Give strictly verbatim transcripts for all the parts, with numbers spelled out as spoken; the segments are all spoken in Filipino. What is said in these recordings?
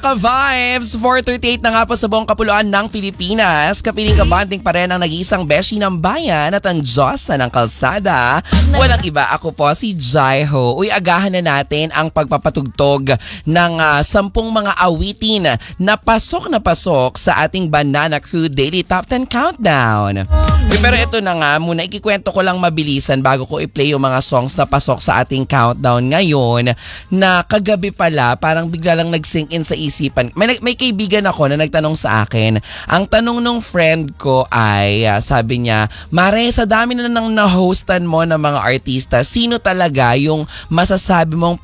ka-vibes, four thirty-eight na nga po sa buong kapuluan ng Pilipinas. Kapiling kabanding pa rin ang nag-iisang beshi ng bayan at ang Diyosa ng kalsada. Walang iba, ako po si Jaiho. Uy, agahan na natin ang pagpapatugtog ng uh, sampung mga awitin na pasok na pasok sa ating Banana Crew Daily Top ten Countdown. Uy, pero ito na nga, muna ikikwento ko lang mabilisan bago ko i-play yung mga songs na pasok sa ating countdown ngayon, na kagabi pala parang bigla lang nag-sync in sa isipan. May, may kaibigan ako na nagtanong sa akin. Ang tanong nung friend ko ay, uh, sabi niya, Mare, sa dami na nang na-hostan mo ng mga artista, sino talaga yung masasabi mong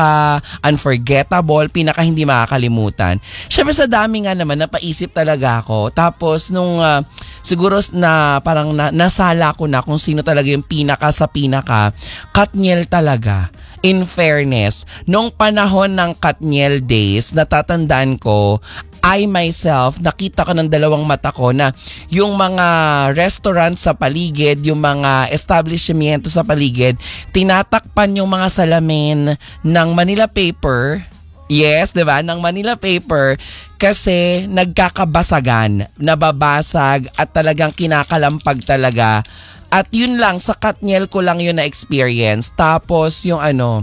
pinaka-unforgettable, pinaka-hindi makakalimutan? Syempre sa dami nga naman, napaisip talaga ako. Tapos nung uh, siguro na parang na, nasala ko na kung sino talaga yung pinaka sa pinaka, Katniel talaga. In fairness, nung panahon ng Katniel days, natatandaan ko, I myself, nakita ko ng dalawang mata ko na yung mga restaurant sa paligid, yung mga establishmento sa paligid, tinatakpan yung mga salamin ng Manila paper. Yes, 'di ba? Ng Manila paper kasi nagkakabasagan, nababasag at talagang kinakalampag talaga. At yun lang, sa Katniel ko lang yun na experience. Tapos yung ano,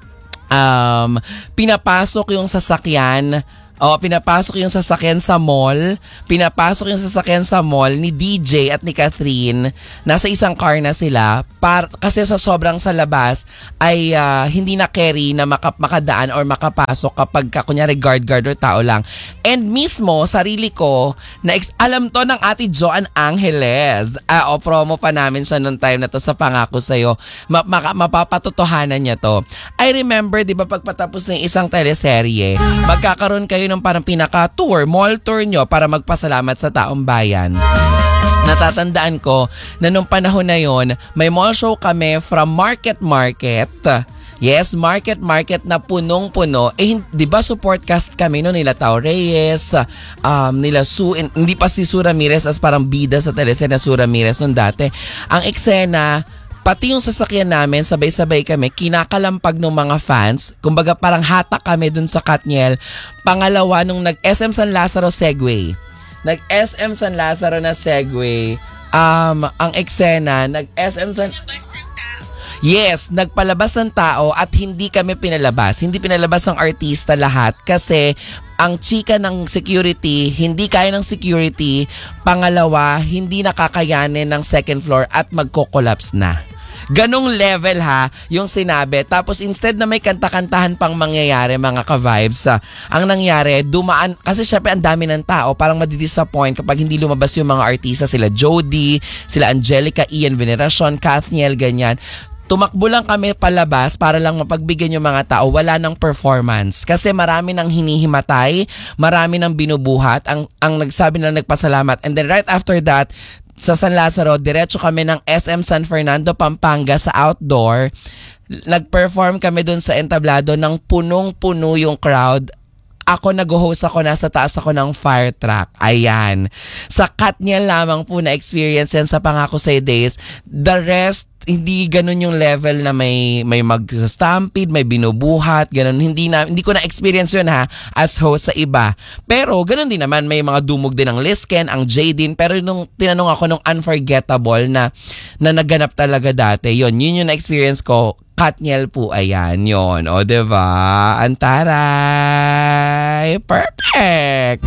um, pinapasok yung sasakyan, o pinapasok yung sasakyan sa mall, pinapasok yung sasakyan sa mall ni D J at ni Catherine. Nasa isang car na sila par, kasi sa sobrang sa labas ay uh, hindi na carry na maka, makadaan or makapasok kapag kunyari guard-guard or tao lang. And mismo, sarili ko, na ex- alam to ng Ate Joan Angeles. Uh, o promo pa namin siya noong time na to sa Pangako Sa'yo. Ma- ma- mapapatotohanan niya to. I remember, di ba, pagpatapos ng isang teleserye, magkakaroon kayo ng parang pinaka-tour, mall tour nyo para magpasalamat sa taong bayan. Natatandaan ko na nung panahon na yon, may mall show kami from Market Market. Yes, Market Market na punong-puno. Eh, di ba support cast kami no, nila Tao Reyes, um, nila Su, hindi pa si Su Ramirez as parang bida sa teleserye na Su Ramirez nung dati. Ang eksena, pati yung sasakyan namin, sabay-sabay kami, kinakalampag ng mga fans. Kumbaga parang hatak kami dun sa Katniel. Pangalawa, nung nag-S M San Lazaro Segway. Nag-S M San Lazaro na Segway. Um, ang eksena, nag-S M San... Yes, nagpalabas ng tao at hindi kami pinalabas. Hindi pinalabas ng artista lahat kasi ang chika ng security, hindi kaya ng security. Pangalawa, hindi nakakayanin ng second floor at magko-collapse na. Ganong level ha, yung sinabi. Tapos instead na may kanta-kantahan pang mangyayari mga ka-vibes, uh, ang nangyari, dumaan, kasi syempre ang dami ng tao, parang madidisappoint kapag hindi lumabas yung mga artista, sila Jody, sila Angelica, Ian Veneracion, Katniel, ganyan. Tumakbo lang kami palabas para lang mapagbigyan yung mga tao, wala ng performance. Kasi marami nang hinihimatay, marami nang binubuhat, ang, ang nagsabi na nagpasalamat. And then right after that, sa San Lazaro, diretso kami ng S M San Fernando, Pampanga sa outdoor. Nag-perform kami dun sa entablado ng punong-puno yung crowd. Ako nag-host ako, nasa taas ako ng fire truck. Ayan. Sa Katniel lamang po na experience yan sa Pangako Sa'yo days. The rest, hindi ganun yung level na may may mag-stampede, may binubuhat, ganun. Hindi na hindi ko na experience yun ha as host sa iba. Pero ganun din naman, may mga dumog din ang Lisken, ang Jadine, pero nung tinanong ako nung unforgettable na na naganap talaga dati, yun, yun yung na-experience ko. Katniel po, ayan, yun. O, diba? Antaray! Perfect!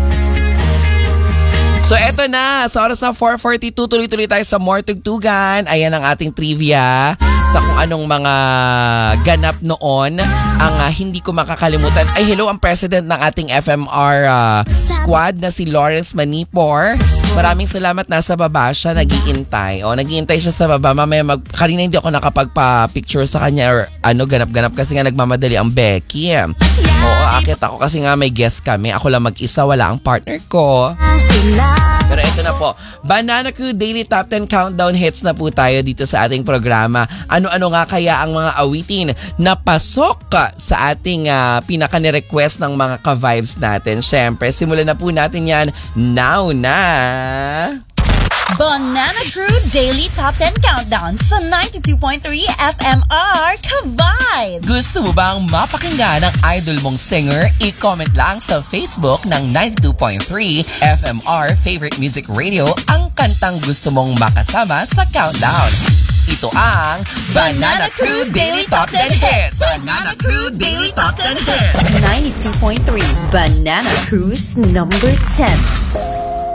So eto na, sa oras na four forty-two, tuloy-tuloy tayo sa More Tugtugan. Ayan ang ating trivia sa kung anong mga ganap noon ang uh, hindi ko makakalimutan. Ay hello, ang president ng ating F M R uh, squad na si Lawrence Manipor. Maraming salamat, nasa baba siya, nag-iintay. O, nag-iintay siya sa baba. Mamaya, mag, kanina hindi ako nakapagpa-picture sa kanya or ano, ganap-ganap kasi nga nagmamadali ang Becky. Oo, akit ako kasi nga may guest kami. Ako lang mag-isa, wala ang partner ko. Pero ito na po, Banana Crew Daily Top ten Countdown Hits na po tayo dito sa ating programa. Ano-ano nga kaya ang mga awitin na pasok sa ating uh, pinaka-request ng mga ka-vibes natin? Siyempre, simulan na po natin yan now na. Banana Crew Daily Top ten Countdown sa ninety-two point three F M R Ka-Vibe. Gusto mo bang mapakinggan ang idol mong singer? I-comment lang sa Facebook ng ninety-two point three F M R Favorite Music Radio ang kantang gusto mong makasama sa countdown. Ito ang Banana Crew Daily Top ten Hits. Banana Crew Daily Top ten Hits. ninety-two point three Banana Crew's number ten.